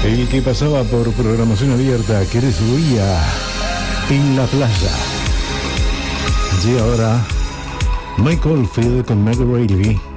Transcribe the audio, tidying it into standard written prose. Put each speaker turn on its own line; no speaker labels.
El que pasaba por programación abierta, Chris Ria, en la playa. Y ahora, Michael Field con Meg Rady,